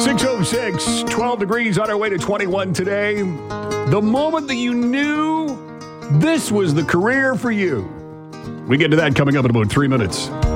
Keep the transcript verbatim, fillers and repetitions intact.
six oh six, twelve degrees on our way to twenty-one today. The moment that you knew this was the career for you. We get to that coming up in about three minutes.